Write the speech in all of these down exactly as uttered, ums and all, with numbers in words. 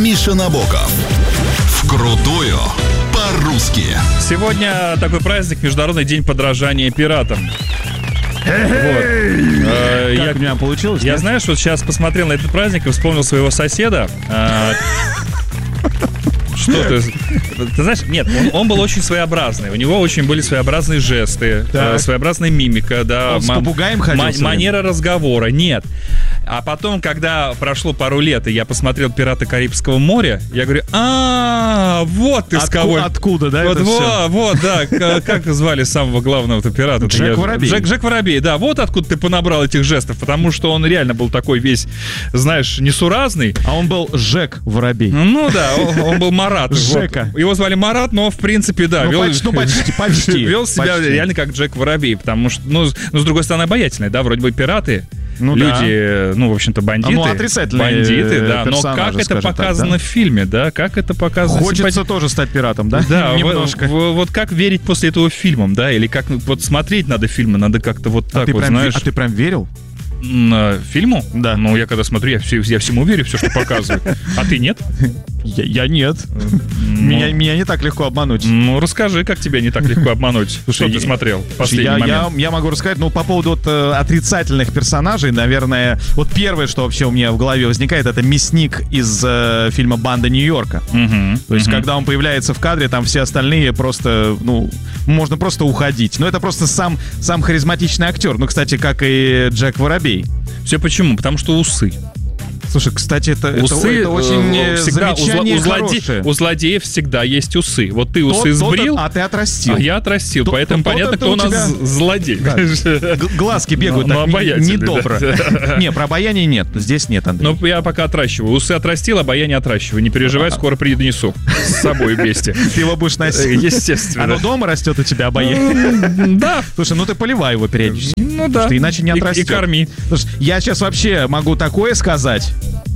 Миша Набоков. Вкрутую по-русски. Сегодня такой праздник, Международный день подражания пиратам. Вот. Э, Как я, у меня получилось? Я, нет? знаешь, вот сейчас посмотрел на этот праздник и вспомнил своего соседа. А, Что ты... Ты знаешь, нет, он, он был очень своеобразный. У него очень были своеобразные жесты, э, своеобразная мимика, да. Он с ма- попугаем ходил ма- всё время? манера разговора, нет. А потом, когда прошло пару лет, и я посмотрел «Пираты Карибского моря», я говорю, а вот ты с Отку- кого... Откуда, да, Вот, это всё? вот, вот, да, к- как звали самого главного-то пирата? Джек Воробей. Джек, Джек Воробей, да, вот откуда ты понабрал этих жестов, потому что он реально был такой весь, знаешь, несуразный. А он был Жек Воробей. Ну да, он, он был Марат. Жека. Вот. Его звали Марат, но в принципе, да, Ну, вел, почти, ну, почти, почти. вел себя Почти. реально как Джек Воробей, потому что, ну, с- ну, с другой стороны, обаятельный, да, вроде бы пираты. Ну Люди, ну, в общем-то, бандиты. Ну, отрицательные Бандиты, да. Но персонажи, как это скажем так, показано да? в фильме, да? Как это показано? Хочется тоже стать пиратом, да? Да, немножко. в- в- вот как верить после этого фильмам, да? Или как вот смотреть надо фильмы, надо как-то вот А так ты вот, прям, знаешь. а ты прям верил? На фильму? Да. Ну, я когда смотрю, я, все- я всему верю, все, что показывают. А ты нет? Я, я нет. Ну, Меня, меня не так легко обмануть. ну, расскажи, как тебя не так легко обмануть. Что ты я- смотрел в Слушай, последний я, я, момент? я могу рассказать, ну, по поводу вот, э, отрицательных персонажей, наверное, вот первое, что вообще у меня в голове возникает, это мясник из э, фильма «Банда Нью-Йорка». Мгм, То есть, мгм. когда он появляется в кадре, там все остальные просто, ну, можно просто уходить. Но это просто сам, сам харизматичный актер. Ну, кстати, как и Джек Воробей. Все почему? Потому что усы. Слушай, кстати, это, это- Усы это очень э, э, всегда у, зло- замечание у злоде- хорошее. у злодеев всегда есть усы. Вот ты Тот- усы тот- сбрил, а ты отрастил. а я отрастил, То- поэтому то- понятно, то-то кто у у нас тебя- з- злодей. Да. Г- Глазки бегают Ну, так ну, не- обаятельный, недобро. да. Не, про обаяние нет. Здесь нет, Андрей. Ну, я пока отращиваю. Усы отрастил, обаяние отращиваю. Не переживай, скоро принесу. С собой вместе. Ты его будешь Э, носить. Естественно. Оно дома растет у тебя обаяние. Да. Слушай, ну ты поливай его периодически. Ну да. Что иначе не И- отрастет. И корми. Слушай, я сейчас вообще могу такое сказать.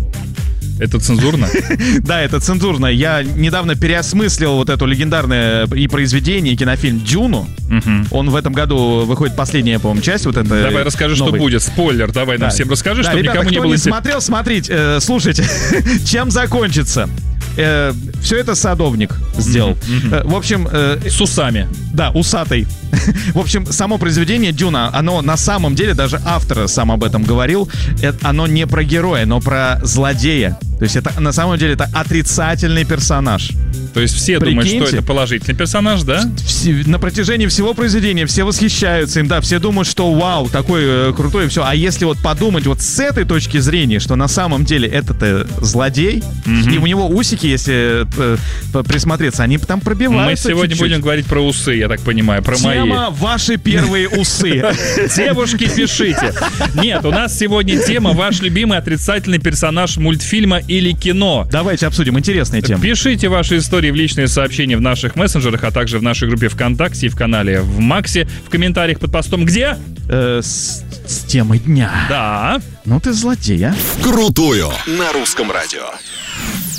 Это цензурно? Да, это цензурно. Я недавно переосмыслил вот эту легендарное и произведение, и кинофильм «Дюну». Мгм. Он в этом году выходит последняя, по-моему, часть. Вот это Давай расскажи, что новый. будет. Спойлер, давай нам Да. всем расскажи, Да, чтобы ребята, никому не кто было не интересно. смотрел, смотрите, э, слушайте, чем закончится. Э, все это садовник сделал. Э, в общем, э, С усами. да, усатый. В общем, само произведение «Дюна», оно на самом деле, даже автор сам об этом говорил, это, оно не про героя, но про злодея. То есть это на самом деле это отрицательный персонаж. То есть все думают, Прикиньте. что это положительный персонаж, да? Все- на протяжении всего произведения все восхищаются им, да, все думают, что вау, такой э, крутой, и все. А если вот подумать вот с этой точки зрения, что на самом деле этот злодей, и у него усики, если э, п- присмотреться, они там Мы пробиваются сегодня чуть-чуть. будем говорить про усы, я так понимаю, про мои. Тема «Ваши первые усы». Девушки, пишите. Нет, у нас сегодня тема «Ваш любимый отрицательный персонаж мультфильма или кино». Давайте обсудим, интересная тема. Пишите ваши истории в личные сообщения в наших мессенджерах, а также в нашей группе ВКонтакте и в канале в Максе, в комментариях под постом. Где? Э, с, с темой дня. Да. Ну ты злодей, а? Крутую на русском радио.